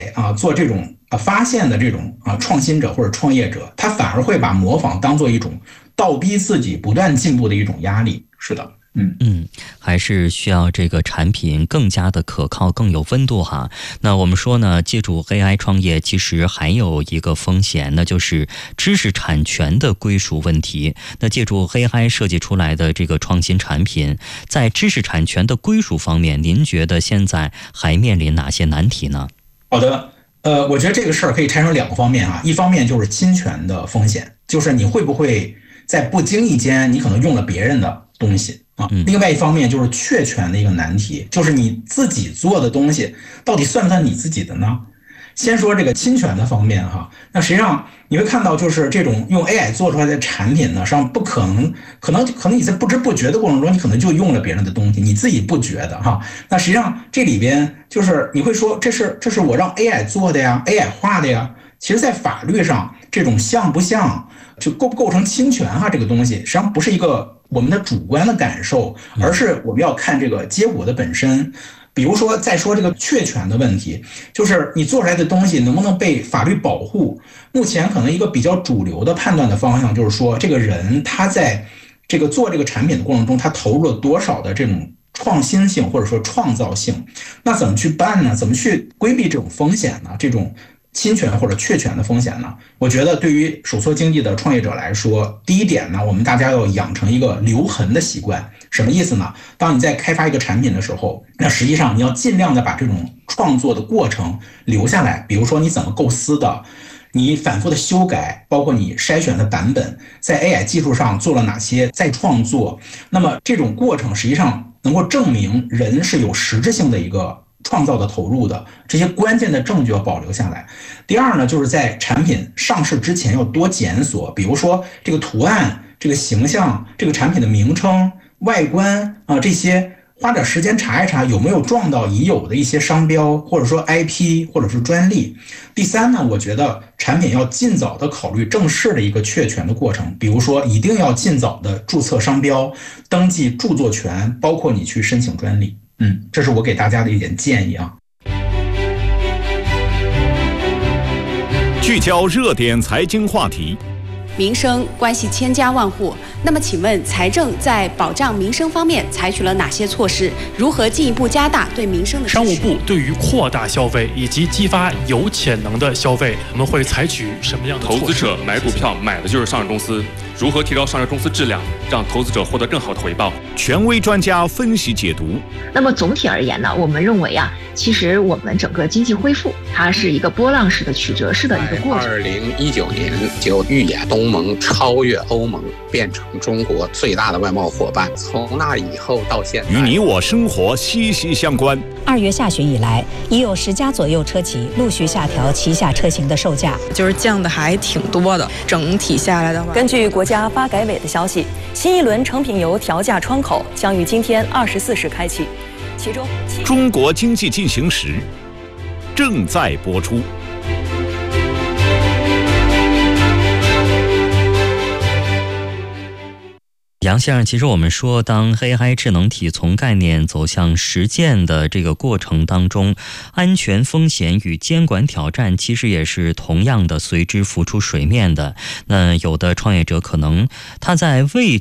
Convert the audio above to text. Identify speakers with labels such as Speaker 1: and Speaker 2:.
Speaker 1: 做这种发现的这种创新者或者创业者，他反而会把模仿当做一种倒逼自己不断进步的一种压力。是的。
Speaker 2: 还是需要这个产品更加的可靠，更有温度哈。那我们说呢，借助 AI 创业其实还有一个风险，那就是知识产权的归属问题。那借助 AI 设计出来的这个创新产品，在知识产权的归属方面，您觉得现在还面临哪些难题呢？
Speaker 1: 好的，我觉得这个事儿可以拆成2个方面一方面就是侵权的风险，就是你会不会在不经意间你可能用了别人的东西。另外一方面就是确权的一个难题，就是你自己做的东西到底算不算你自己的呢？先说这个侵权的方面那实际上你会看到，就是这种用 AI 做出来的产品呢，实际上不可能，可能你在不知不觉的过程中，你可能就用了别人的东西，你自己不觉得那实际上这里边就是你会说这是我让 AI 做的呀 ，AI 画的呀。其实，在法律上，这种像不像就构不构成侵权这个东西，实际上不是一个我们的主观的感受，而是我们要看这个结果的本身。比如说，再说这个确权的问题，就是你做出来的东西能不能被法律保护？目前可能一个比较主流的判断的方向就是说，这个人他在这个做这个产品的过程中，他投入了多少的这种创新性或者说创造性？那怎么去办呢？怎么去规避这种风险呢？这种侵权或者确权的风险呢？我觉得对于手搓经济的创业者来说，第一点呢，我们大家要养成一个留痕的习惯。什么意思呢？当你在开发一个产品的时候，那实际上你要尽量的把这种创作的过程留下来。比如说你怎么构思的，你反复的修改，包括你筛选的版本，在 AI 技术上做了哪些再创作，那么这种过程实际上能够证明人是有实质性的一个创造的投入的，这些关键的证据要保留下来。第二呢，就是在产品上市之前要多检索，比如说这个图案、这个形象、这个产品的名称、外观这些花点时间查一查有没有撞到已有的一些商标，或者说 IP 或者是专利。第三呢，我觉得产品要尽早的考虑正式的一个确权的过程，比如说一定要尽早的注册商标、登记著作权，包括你去申请专利。这是我给大家的一点建议
Speaker 3: 聚焦热点财经话题，
Speaker 4: 民生关系千家万户，那么请问财政在保障民生方面采取了哪些措施？如何进一步加大对民生的支持？
Speaker 5: 商务部对于扩大消费以及激发有潜能的消费，我们会采取什么样的措施？
Speaker 6: 投资者买股票买的就是上市公司，如何提高上市公司质量，让投资者获得更好的回报？
Speaker 3: 权威专家分析解读。
Speaker 7: 那么总体而言呢，我们认为其实我们整个经济恢复，它是一个波浪式的曲折式的一个过程。
Speaker 8: 2019年就预演东盟超越欧盟，变成中国最大的外贸伙伴。从那以后到现在，
Speaker 3: 与你我生活息息相关。
Speaker 9: 2月下旬以来，已有10家左右车企陆续下调旗下车型的售价，
Speaker 10: 就是降的还挺多的。整体下来的话，
Speaker 11: 根据国家发改委的消息，新一轮成品油调价窗口将于今天24时开启，其中
Speaker 3: 中国经济进行时正在播出。
Speaker 2: 杨先生，其实我们说，当 AI 智能体从概念走向实践的这个过程当中，安全风险与监管挑战其实也是同样的随之浮出水面的。那有的创业者可能他在未